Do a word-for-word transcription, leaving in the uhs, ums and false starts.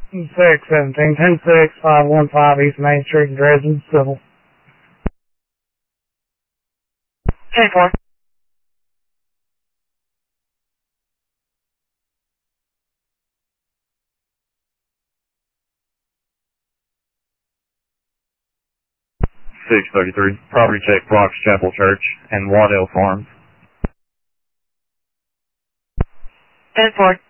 six seventeen, ten six, five one five East Main Street, Dresden, Civil. ten four. six thirty-three, property check Brock's Chapel Church and Waddell Farms. ten four.